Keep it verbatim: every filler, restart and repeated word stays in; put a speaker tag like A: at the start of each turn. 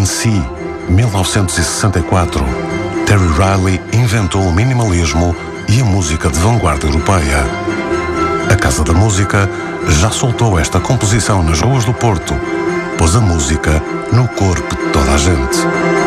A: Sea, mil novecentos e sessenta e quatro. Terry Riley inventou o minimalismo e a música de vanguarda europeia. A Casa da Música já soltou esta composição nas ruas do Porto, pôs a música no corpo de toda a gente.